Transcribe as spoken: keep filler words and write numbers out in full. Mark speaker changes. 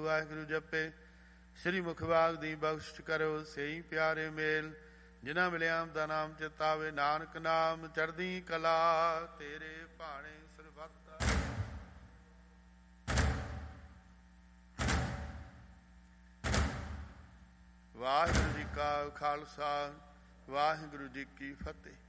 Speaker 1: ਵਾਹਿਗੁਰੂ ਜਪੇ। ਸ੍ਰੀ ਮੁਖਵਾਗ ਦੀ ਬਖਸ਼ਿਸ਼ ਕਰੋ ਸਈ ਪਿਆਰੇ ਮੇਲ। ਜਿਨ੍ਹਾਂ ਮਿਲਿਆ ਦਾ ਨਾਮ ਚਿਤਾਵੇ, ਨਾਨਕ ਨਾਮ ਚੜ੍ਹਦੀ ਕਲਾ। ਤੇਰੇ ਭਾਣੇ ਸਰਬੱਤ ਵਾਹਿਗੁਰੂ ਜੀ ਕਾ ਖਾਲਸਾ, ਵਾਹਿਗੁਰੂ ਜੀ ਕੀ ਫਤਿਹ।